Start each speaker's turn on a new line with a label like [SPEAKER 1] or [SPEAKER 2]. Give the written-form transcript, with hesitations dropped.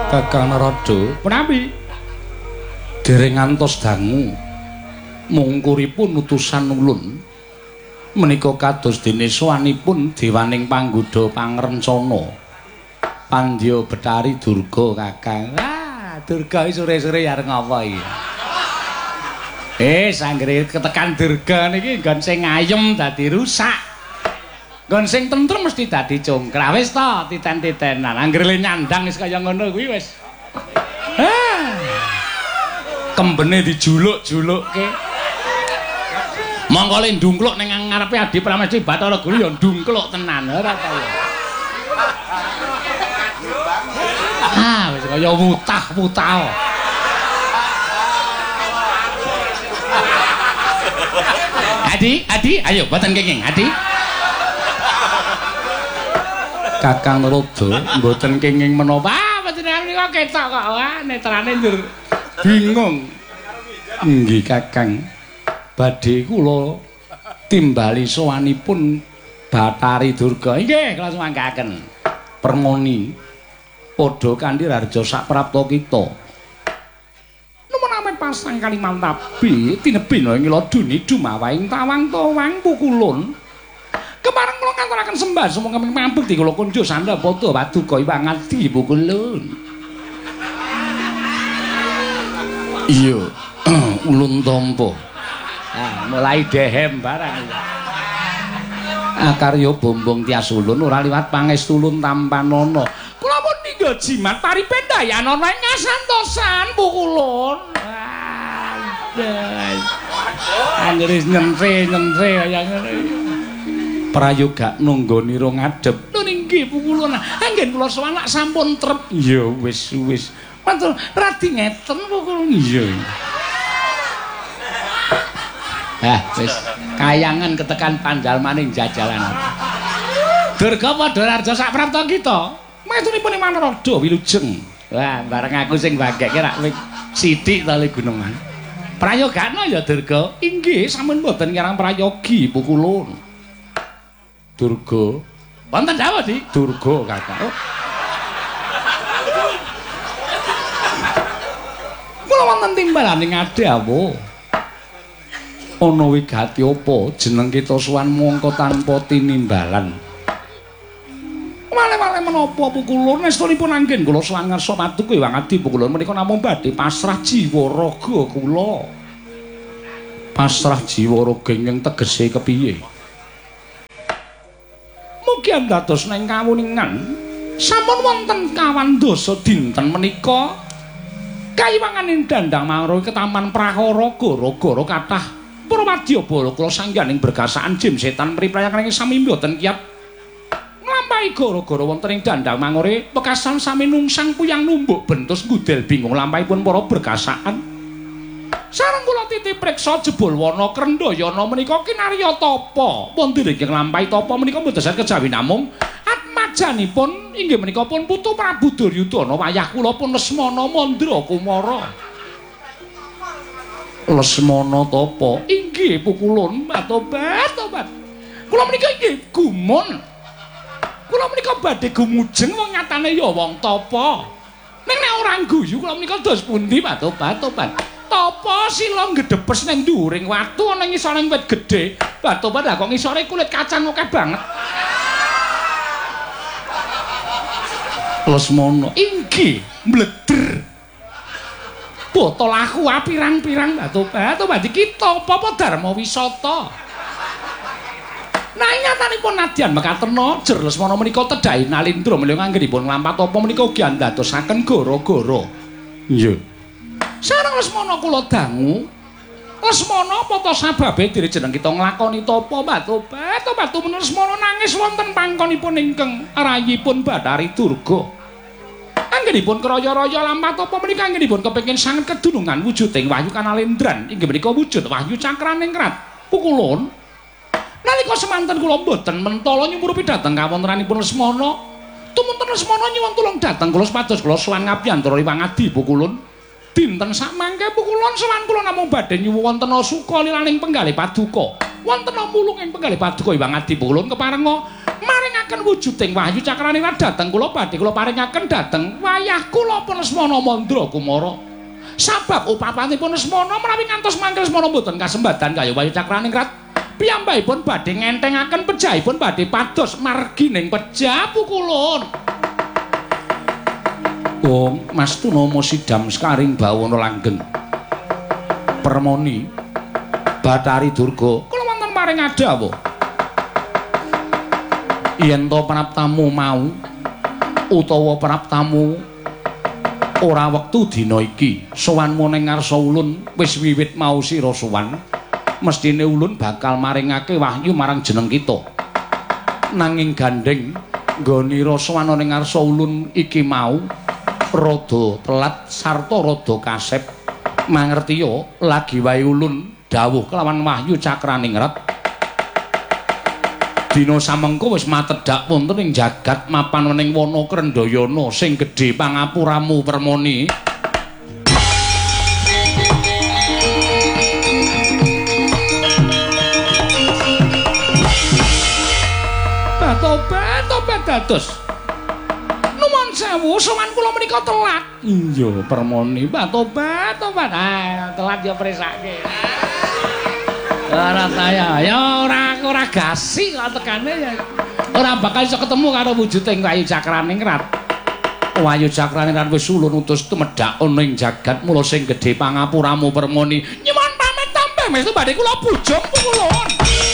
[SPEAKER 1] Kakang Narada,
[SPEAKER 2] punapi?
[SPEAKER 1] dereng ngantos dangu mungkuripun utusan ulun menika kados dene sowanipun dewaning panggoda pangrencana Pandya Betari Durga Kakang. Wah, Durga iki sore-sore arep ngapa iki? Sanggere ketekan Durga niki nggon sing ayem dadi rusak. Nggon sing tentrem mesti dadi congkrah. Wis to, titen-titenan. Anggere nyandang wis kaya ngono kuwi wis. Kembene dijuluk-julukke. Mongko le ndungkluk ning ngarepe Adi Pramesti Bathara Guru ya ndungkluk tenan ora ta ya. Wis kaya wutah-wutah. Adi, ayo mboten kenging, Adi. Kakang Narada mboten kenging menapa. Panjenengan menika ketok kok. Netrane njur bingung. Nggih, Kakang. Badhe kula timbali sowanipun Bathari Durga. Nggih, kula sumanggaken. Permoni padha kanthi raja saprapta kita. Numenamen pasang Kalimantabi tinebin ngila duni dumawahing tawang-tawang pukulun. Kemareng kula ngaturaken sembah sumangga mampekti kula kunjuk Sandapada Paduka Iwang Adi pukulun. Iya, ulun tampa. Mulai dehem barang. Akarya bombong tias ulun ora liwat pangestu ulun tampanana. Kula pun ninggal jimat paripendayan ana ing ngasantosan pukulun. Anggere nyentre kaya ngene. Prayoga nunggoni ro ngadep. Lho nggih pukulun. Anggen kula sawanak sampun trep. Ya wis. Matur radi ngeten pukulun. Iya. Wis kayangan ketekan pandalmaning jajalan. Durga padha raja saprapta kita. Metunipun Imam Narada wilujeng. Wah, bareng aku sing bagekke rak sithik to le gunungan. Prayogana ya Durga. Inggih, sampun mboten kirang prayogi pukulun. Durga. Wonten dawuh, Dik? Durga, Kakak. Kula wonten timbalan ing Adawa. Ana wigati apa jeneng kita suwan mongko tanpa tinimbalan. Wale-wale menapa pukulun estunipun anggen kula suwan ngarsa Paduka Iwang Adi pukulun menika namung badhe pasrah jiwa raga kula. Pasrah jiwa raga ingkang tegese kepiye? Mugi dados ning kawuningan sampun wonten kawandasa dinten menika kayiwanganing dandang mangro ketaman prakara gara-gara kathah para wadyabala kula sangganing bergasaan jim setan mriprayanganing sami mboten kiyat nglampahi gara-gara wonten ing dandang mangore pekasan sami nungsang puyang numbuk bentus ngudel bingung lampahipun para bergasaan sareng kula titip preksa jebul wana krendayana menika kinarya tapa wonten ing lampahi tapa menika mboten saged kejawi namung atmajanipun inggih menika pun putu Prabu Duryudana wayah kula pun Lesmana Mandra Kumara. Lesmana tapa inggih pukulun tobat. Kula menika inggih gumun. Kula menika badhe gumujeng wong nyatane ya wong tapa. Ning nek ora guyu kula menika dos pundi tobat. Tapa sila gedhepes ning dhuwuring watu ana ngisoring wit gedhe. Tobat lah kok ngisore kulit kacang akeh banget. Lesmana inggih mleder. Botol aku pirang-pirang tobat iki apa Dharma Wisata. Nah nyatanipun nadyan mekaten jer Lesmana menika tedhahi nalindra menika anggenipun nglampah apa menika ugi andadosaken gara-gara. Iya. Sareng Lesmana kula dangu. Lesmana apa ta sababe diri jeneng kita nglakoni tapa tobat tumen Lesmana nangis wonten pangkonipun ingkang rayipun Bathari Durga. Anggenipun kraya-raya lampah tapa menika anggenipun kepengin sanget kedunungan wujuding Wahyu Kanalendran inggih menika wujud Wahyu Cakraning Krat pukulun nalika semanten kula mboten mentala nyumurupi dhateng kawontenanipun Lesmana tumunten Lesmana nyuwun tulung dhateng kula supados kula sowan ngabiyantara Iwang Adi pukulun dinten sak mangke pukulun sowan kula namung badhe nyuwun wonten suka lilaning penggalih paduka wonten mulung ing penggalih paduka Hyang Adi Kulon keparenga maringaken wujuding Wahyu Cakraningrat dhateng kula badhe kula paringaken dhateng wayah kula pun Lesmana Mandra Kumara. Sabab upapatipun Lesmana menawi ngantos mangke Lesmana mboten kasembadan kaya Wahyu Cakraningrat, piyambakipun badhe ngentengaken pejahipun badhe pados margining pejah Pukulun. Wong Mas Tunama Sidam Skaring Bawana Langgeng. Permoni Bathari Durga kula wonten maring adawa. Yen to praptamu mau utawa praptamu ora wektu dina iki sowanmu ning ngarsa ulun wis wiwit mau sira sowan, mestine ulun bakal maringake wahyu marang jeneng kita. Nanging gandeng nggonira sowan ning ngarsa ulun iki mau rada telat sarta rada kasep. Mangertiya lagi wae ulun dawuh kelawan Wahyu Cakraningrat. Dina samengko wis matedhak wonten ing jagat mapan ning wana Krendayana sing gedhe pangapuramu Permoni. Tobat dados. Nuwun sewu sowan kula menika telat. Iya Permoni, tobat. Telat ya presake. Ora taya, ya ora gasi kok tekane ya. Ora bakal iso ketemu karo wujuding Wahyu Cakraningrat. Wahyu Cakraningrat wis ulun utus tumedhak ana ing jagat mula sing gedhe pangapuramu Permoni. Nyuwun pamit tampe mestu badhe kula bujung Pukulun.